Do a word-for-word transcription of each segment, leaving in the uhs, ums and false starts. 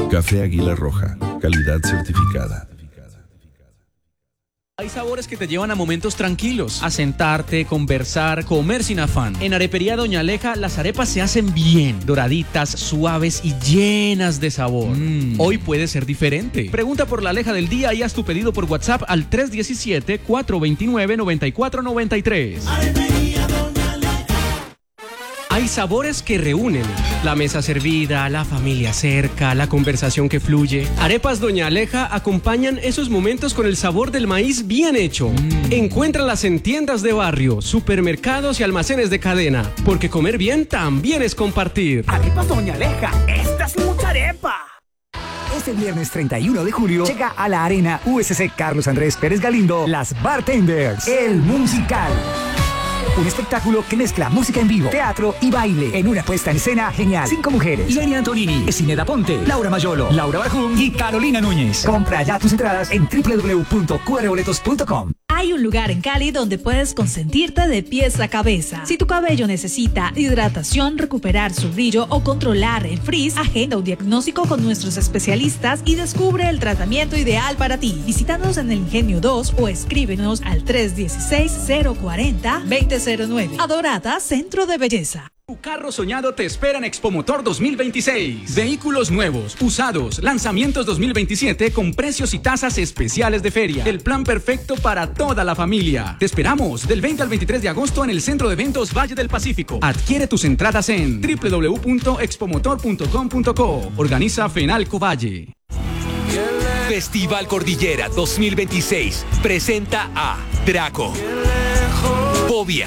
Café Águila Roja, calidad certificada. Hay sabores que te llevan a momentos tranquilos, a sentarte, conversar, comer sin afán. En Arepería Doña Aleja, las arepas se hacen bien, doraditas, suaves y llenas de sabor. Mm. Hoy puede ser diferente. Pregunta por la Aleja del día y haz tu pedido por WhatsApp al tres uno siete, cuatro dos nueve, nueve cuatro nueve tres. Arepería Doña Aleja. Hay sabores que reúnen. La mesa servida, la familia cerca, la conversación que fluye. Arepas Doña Aleja acompañan esos momentos con el sabor del maíz bien hecho. Mm. Encuéntralas en tiendas de barrio, supermercados y almacenes de cadena. Porque comer bien también es compartir. Arepas Doña Aleja, esta es mucha arepa. Este viernes treinta y uno de julio llega a la Arena U S C Carlos Andrés Pérez Galindo Las Bartenders, el musical. Un espectáculo que mezcla música en vivo, teatro y baile en una puesta en escena genial. Cinco mujeres: Lenny Antonini, Esineda Ponte, Laura Mayolo, Laura Barjún y Carolina Núñez. Compra ya tus entradas en doble u doble u doble u punto q r boletos punto com. Hay un lugar en Cali donde puedes consentirte de pies a cabeza. Si tu cabello necesita hidratación, recuperar su brillo o controlar el frizz, agenda un diagnóstico con nuestros especialistas y descubre el tratamiento ideal para ti. Visítanos en el Ingenio dos o escríbenos al tres uno seis, cero cuatro cero, dos cero cero nueve. Adorata Centro de Belleza. Tu carro soñado te espera en Expomotor dos mil veintiséis. Vehículos nuevos, usados, lanzamientos dos mil veintisiete con precios y tasas especiales de feria. El plan perfecto para toda la familia. Te esperamos del veinte al veintitrés de agosto en el Centro de Eventos Valle del Pacífico. Adquiere tus entradas en doble u doble u doble u punto expomotor punto com punto co. Organiza Fenalco Valle. Festival Cordillera dos mil veintiséis presenta a Draco, Fobia,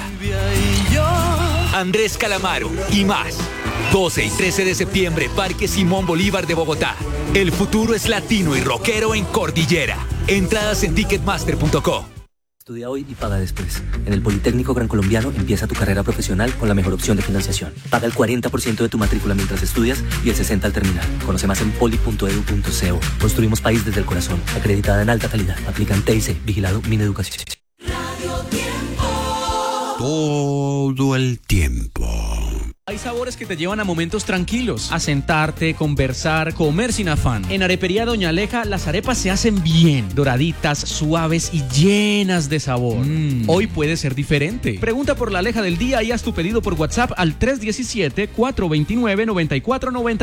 Andrés Calamaro y más. doce y trece de septiembre, Parque Simón Bolívar de Bogotá. El futuro es latino y rockero en Cordillera. Entradas en ticketmaster punto co. Estudia hoy y paga después. En el Politécnico Gran Colombiano empieza tu carrera profesional con la mejor opción de financiación. Paga el cuarenta por ciento de tu matrícula mientras estudias y el sesenta por ciento al terminar. Conoce más en poli punto edu punto co. Construimos país desde el corazón. Acreditada en alta calidad. Aplican T I C. Vigilado Mineducación. Todo el tiempo. Hay sabores que te llevan a momentos tranquilos, a sentarte, conversar, comer sin afán. En Arepería Doña Aleja, las arepas se hacen bien, doraditas, suaves y llenas de sabor. Mm. Hoy puede ser diferente. Pregunta por la Aleja del día y haz tu pedido por WhatsApp al tres uno siete, cuatro dos nueve, nueve cuatro nueve